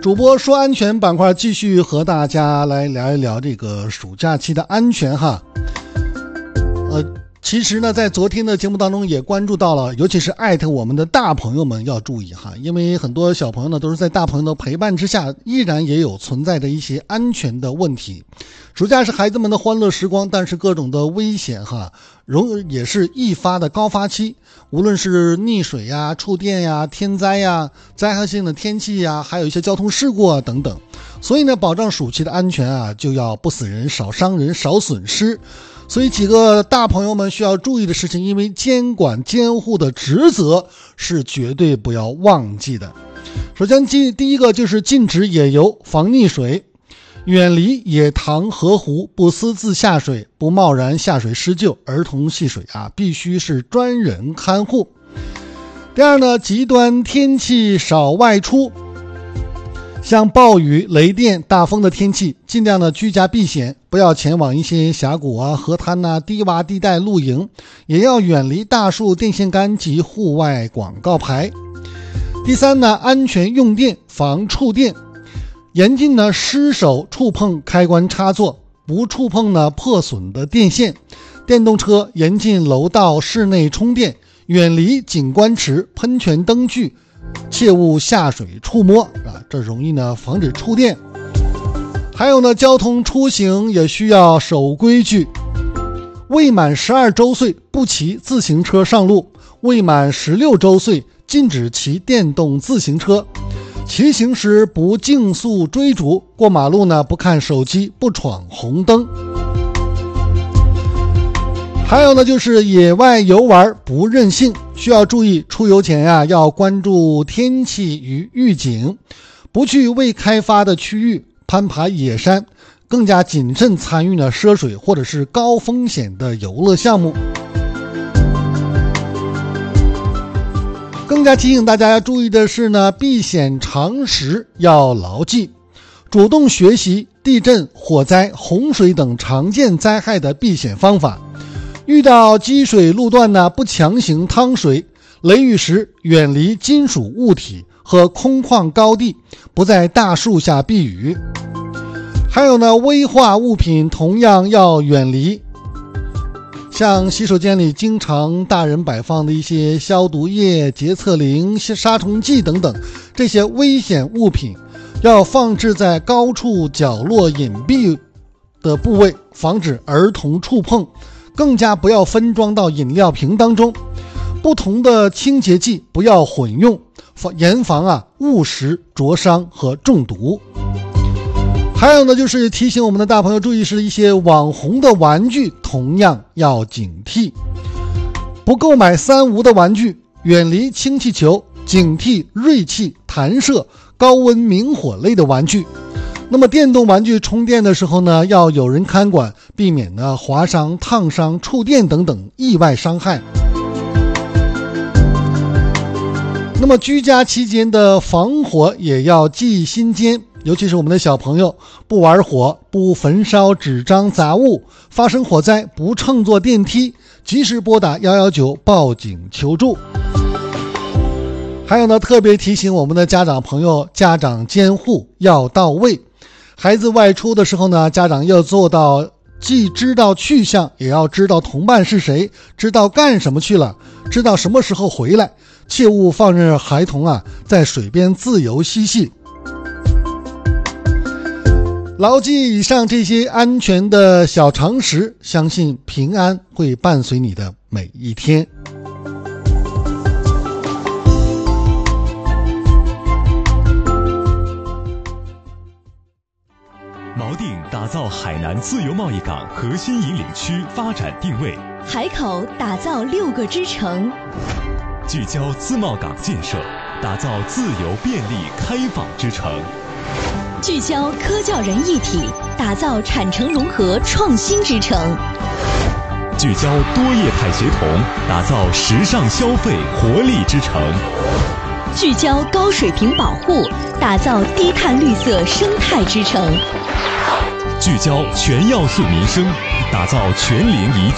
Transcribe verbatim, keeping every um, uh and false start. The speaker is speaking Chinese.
主播说安全板块继续和大家来聊一聊这个暑假期的安全哈。呃，其实呢，在昨天的节目当中也关注到了，尤其是艾特我们的大朋友们要注意哈，因为很多小朋友呢都是在大朋友的陪伴之下，依然也有存在着一些安全的问题。暑假是孩子们的欢乐时光，但是各种的危险哈，容也是易发的高发期。无论是溺水呀、触电呀、天灾呀、灾害性的天气呀，还有一些交通事故啊等等。所以呢，保障暑期的安全啊，就要不死人、少伤人、少损失。所以几个大朋友们需要注意的事情，因为监管监护的职责是绝对不要忘记的。首先第一个就是禁止野游，防溺水，远离野塘河湖，不私自下水，不贸然下水施救，儿童戏水啊，必须是专人看护。第二呢，极端天气少外出，像暴雨、雷电、大风的天气，尽量的居家避险，不要前往一些峡谷啊、河滩啊、低洼地带露营，也要远离大树、电线杆及户外广告牌。第三呢，安全用电，防触电，严禁呢失手触碰开关插座，不触碰呢破损的电线。电动车严禁楼道室内充电，远离景观池、喷泉灯具，切勿下水触摸啊，这容易呢防止触电。还有呢，交通出行也需要守规矩，未满十二周岁不骑自行车上路，未满十六周岁禁止骑电动自行车，骑行时不竞速追逐，过马路呢不看手机，不闯红灯。还有呢，就是野外游玩不任性，需要注意出游前呀、啊、要关注天气与预警，不去未开发的区域攀爬野山，更加谨慎参与呢涉水或者是高风险的游乐项目。更加提醒大家要注意的是呢，避险常识要牢记，主动学习地震、火灾、洪水等常见灾害的避险方法。遇到积水路段呢，不强行趟水；雷雨时远离金属物体和空旷高地，不在大树下避雨。还有呢，危化物品同样要远离。像洗手间里经常大人摆放的一些消毒液、洁厕灵、杀虫剂等等，这些危险物品要放置在高处角落隐蔽的部位，防止儿童触碰，更加不要分装到饮料瓶当中。不同的清洁剂不要混用，严防啊误食、灼伤和中毒。还有呢，就是提醒我们的大朋友注意，是一些网红的玩具同样要警惕，不购买三无的玩具，远离氢气球，警惕锐气、弹射、高温明火类的玩具。那么电动玩具充电的时候呢，要有人看管，避免呢划伤、烫伤、触电等等意外伤害。那么居家期间的防火也要记心间，尤其是我们的小朋友，不玩火，不焚烧纸张杂物，发生火灾不乘坐电梯，及时拨打一一九报警求助。还有呢，特别提醒我们的家长朋友，家长监护要到位。孩子外出的时候呢，家长要做到既知道去向，也要知道同伴是谁，知道干什么去了，知道什么时候回来，切勿放任孩童啊在水边自由嬉戏。牢记以上这些安全的小常识，相信平安会伴随你的每一天。 锚定打造海南自由贸易港核心引领区发展定位， 海口打造六个支城， 聚焦自贸港建设，打造自由便利开放之城， 聚焦科教人一体，打造产城融合创新之城， 聚焦多业态协同，打造时尚消费活力之城， 聚焦高水平保护，打造低碳绿色生态之城， 聚焦全要素民生，打造全龄宜